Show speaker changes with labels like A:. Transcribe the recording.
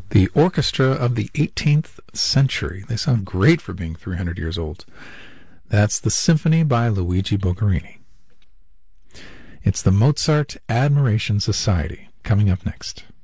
A: The Orchestra of the 18th Century. They sound great for being 300 years old. That's the Symphony by Luigi Boccherini. It's the Mozart Admiration Society coming up next.